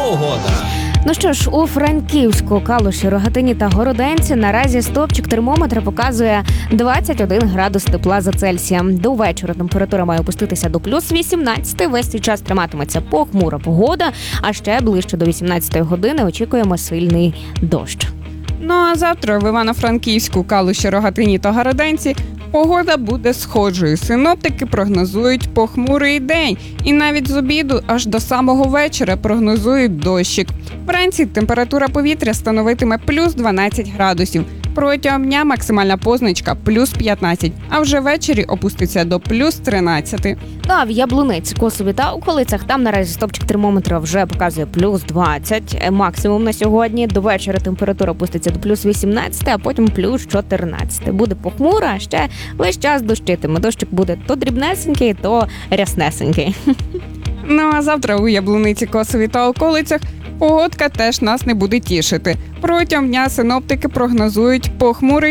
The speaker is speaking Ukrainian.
погода. Ну що ж, у Франківську, Калуші, Рогатині та Городенці наразі стовпчик термометра показує 21 градус тепла за Цельсієм. До вечора температура має опуститися до плюс 18. Весь цей час триматиметься похмура погода, а ще ближче до 18 години очікуємо сильний дощ. Ну а завтра в Івано-Франківську, Калуші, Рогатині та Городенці погода буде схожою. Синоптики прогнозують похмурий день. І навіть з обіду аж до самого вечора прогнозують дощик. Вранці температура повітря становитиме плюс 12 градусів. Протягом дня максимальна позначка плюс 15, а вже ввечері опуститься до плюс 13. Ну а в Яблуниці, Косові та околицях там наразі стопчик термометра вже показує плюс 20. Максимум на сьогодні. До вечора температура опуститься до плюс 18, а потім плюс 14. Буде похмуро, а ще весь час дощитиме. Дощик буде то дрібнесенький, то ряснесенький. Ну а завтра у Яблуниці, Косові та околицях погодка теж нас не буде тішити. Протягом дня синоптики прогнозують похмурий